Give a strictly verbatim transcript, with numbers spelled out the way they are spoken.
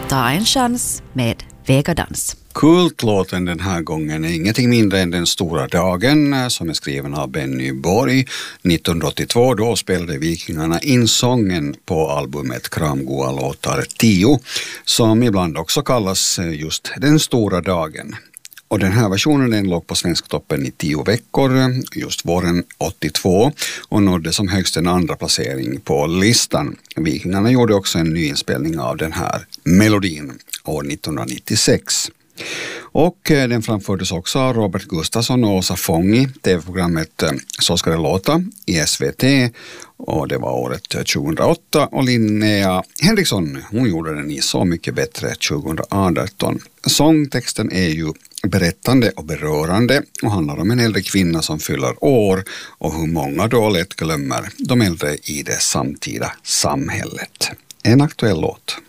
Ta en chans med Vegadans. Kultlåten den här gången är ingenting mindre än Den stora dagen som är skriven av Benny Borg. nittonhundraåttiotvå då spelade Vikingarna in sången på albumet Kramgoa låtar tio som ibland också kallas just Den stora dagen. Och den här versionen den låg på Svensktoppen i tio veckor just våren åttiotvå och nådde som högst en andra placering på listan. Vikingarna gjorde också en nyinspelning av den här melodin år nittonhundranittiosex. Och den framfördes också av Robert Gustafsson och Åsa Fång i tv-programmet Så ska det låta i S V T och det var året tjugohundraåtta och Linnea Henriksson hon gjorde den i Så mycket bättre tjugohundraarton. Sångtexten är ju berättande och berörande och handlar om en äldre kvinna som fyller år och hur många då lätt glömmer de äldre i det samtida samhället. En aktuell låt.